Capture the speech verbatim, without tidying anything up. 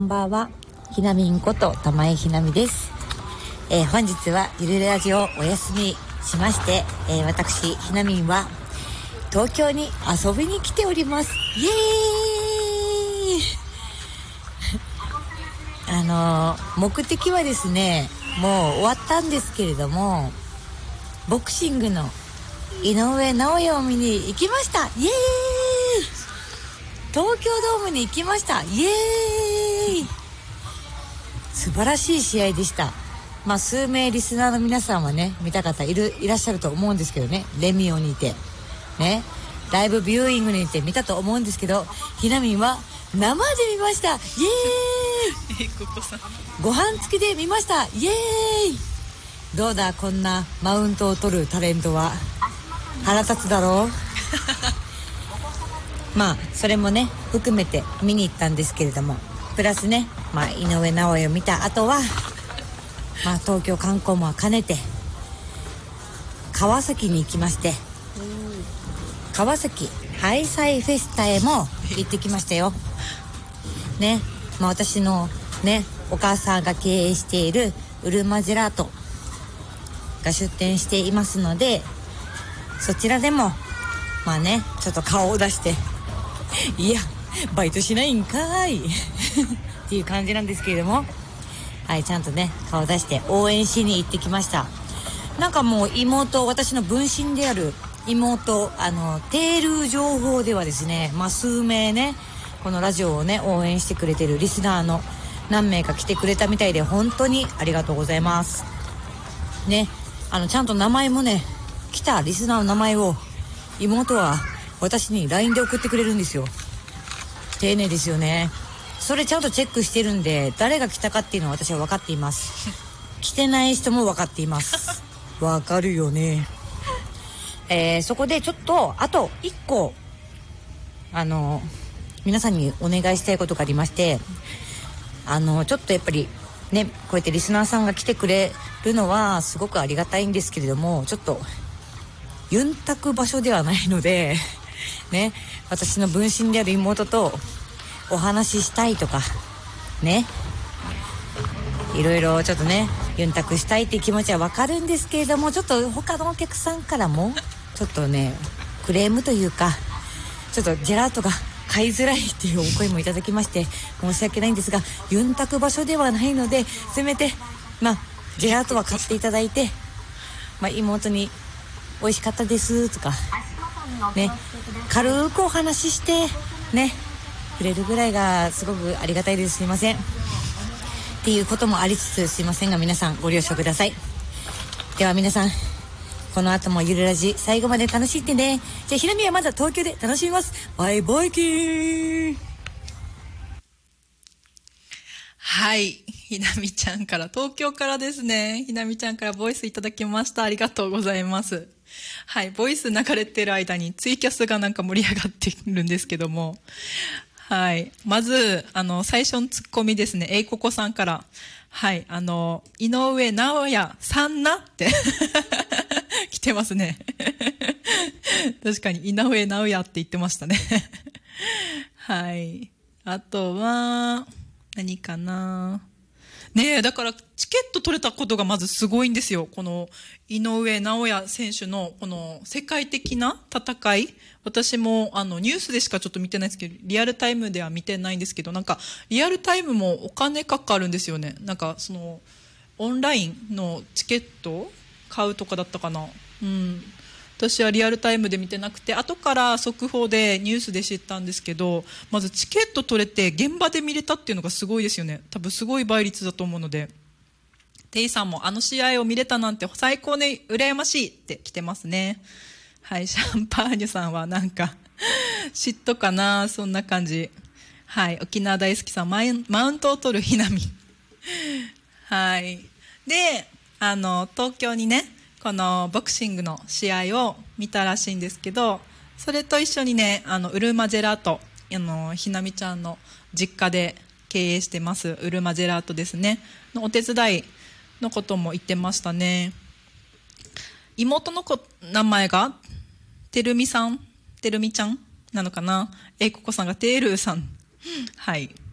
こんばんは、ひなみんこと玉井ひなみです。えー、本日はゆるラジオお休みしまして、えー、私ひなみんは東京に遊びに来ております。イエーイあのー、目的はですね、もう終わったんですけれども、ボクシングの井上尚弥を見に行きました。イエーイ東京ドームに行きました。イエーイ素晴らしい試合でした。まあ数名リスナーの皆さんはね、見た方いるいらっしゃると思うんですけどね、レミオにてね、ライブビューイングにて見たと思うんですけど、ひなみんは生で見ました。イエーイご飯付きで見ました。イエーイどうだ、こんなマウントを取るタレントは。腹立つだろうまあそれもね含めて見に行ったんですけれども、プラスね、まあ、井上尚弥を見た後は、まあ、東京観光も兼ねて川崎に行きまして、川崎ハイサイフェスタへも行ってきましたよね。まあ、私のねお母さんが経営しているウルマジェラートが出店していますので、そちらでもまあねちょっと顔を出していやバイトしないんかーいっていう感じなんですけれども、はい、ちゃんとね顔出して応援しに行ってきました。なんかもう妹、私の分身である妹、あのテール情報ではですね、まあ数名ねこのラジオをね応援してくれてるリスナーの何名か来てくれたみたいで、本当にありがとうございますね。あのちゃんと名前もね、来たリスナーの名前を妹は私に ライン で送ってくれるんですよ。丁寧ですよね。それちゃんとチェックしてるんで、誰が来たかっていうのは私は分かっています来てない人も分かっています分かるよね。えー、そこでちょっとあといっこあの皆さんにお願いしたいことがありまして、あのちょっとやっぱりねこうやってリスナーさんが来てくれるのはすごくありがたいんですけれども、ちょっとユンタク場所ではないのでね、私の分身である妹とお話ししたいとかね、いろいろちょっとねユンタクしたいっていう気持ちはわかるんですけれども、ちょっと他のお客さんからもちょっとねクレームというか、ちょっとジェラートが買いづらいっていうお声もいただきまして、申し訳ないんですが、ユンタク場所ではないので、せめてまあジェラートは買っていただいて、まあ、妹に美味しかったですとかね、軽くお話ししてね触れるぐらいがすごくありがたいです。すいませんっていうこともありつつ、すいませんが皆さんご了承ください。では皆さん、この後もゆるラジ最後まで楽しんでね。じゃあひなみはまだ東京で楽しみます。バイバイキーン。 はい、ひなみちゃんから、東京からですね、ひなみちゃんからボイスいただきました。ありがとうございます。はい、ボイス流れてる間にツイキャスがなんか盛り上がってるんですけども、はい、まずあの最初のツッコミですね、えいここさんから、はい、あの井上尚弥さんなって来てますね確かに井上尚弥って言ってましたねはい、あとは何かなねえ、だからチケット取れたことがまずすごいんですよ。この井上尚弥選手のこの世界的な戦い、私もあのニュースでしかちょっと見てないですけど、リアルタイムでは見てないんですけど、なんかリアルタイムもお金かかるんですよね。なんかそのオンラインのチケット買うとかだったかな。うん。私はリアルタイムで見てなくて、後から速報でニュースで知ったんですけど、まずチケット取れて現場で見れたっていうのがすごいですよね。多分すごい倍率だと思うので、テイさんもあの試合を見れたなんて最高に羨ましいって来てますね。はい、シャンパーニュさんはなんか嫉妬かな、そんな感じ。はい、沖縄大好きさん、マウントを取るひなみはい。で、あの東京にねこのボクシングの試合を見たらしいんですけど、それと一緒にね、あのウルマジェラート、あのひなみちゃんの実家で経営してますウルマジェラートですねのお手伝いのことも言ってましたね。妹の子名前がてるみさん、てるみちゃんなのかな。えいここさんがてるさんはい